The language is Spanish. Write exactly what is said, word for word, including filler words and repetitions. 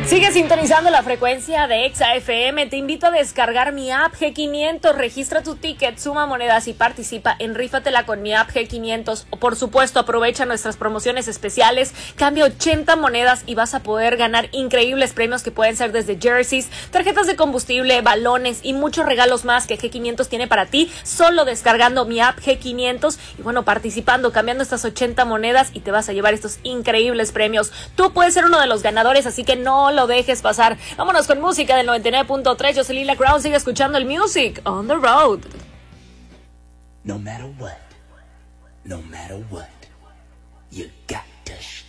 Sigue sintonizando la frecuencia de Exa F M. Te invito a descargar mi app G quinientos. Registra tu ticket, suma monedas y participa en Rífatela con mi app G quinientos. O por supuesto, aprovecha nuestras promociones especiales. Cambia ochenta monedas y vas a poder ganar increíbles premios que pueden ser desde jerseys, tarjetas de combustible, balones y muchos regalos más que G quinientos tiene para ti. Solo descargando mi app G quinientos y bueno, participando, cambiando estas ochenta monedas y te vas a llevar estos increíbles premios. Tú puedes ser uno de los ganadores, así que no lo dejes pasar. Vámonos con música del noventa y nueve punto tres. Yo soy Lila Crown. Sigue escuchando el Music on the Road. No matter what, no matter what, you got to